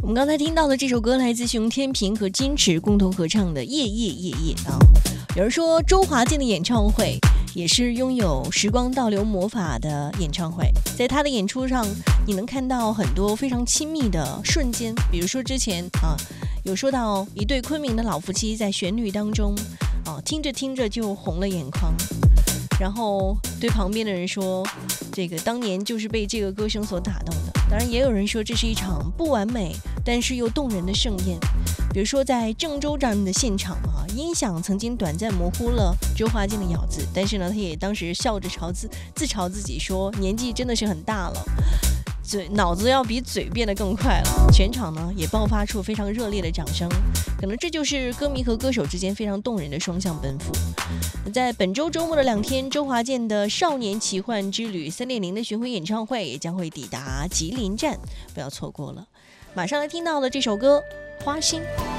我们刚才听到的这首歌来自熊天平和金池共同合唱的《夜夜夜夜》啊。有人说周华健的演唱会也是拥有时光倒流魔法的演唱会，在他的演出上你能看到很多非常亲密的瞬间，比如说之前有说到一对昆明的老夫妻在旋律当中听着听着就红了眼眶，然后对旁边的人说这个当年就是被这个歌声所打动的。当然也有人说这是一场不完美但是又动人的盛宴，比如说在郑州站的现场音响曾经短暂模糊了周华健的咬字，但是呢他也当时笑着自嘲自己说年纪真的是很大了，脑子要比嘴变得更快了。全场呢也爆发出非常热烈的掌声，可能这就是歌迷和歌手之间非常动人的双向奔赴。在本周周末的2天，周华健的少年奇幻之旅 3.0 的巡回演唱会也将会抵达吉林站，不要错过了。马上来听到的这首歌《花心》。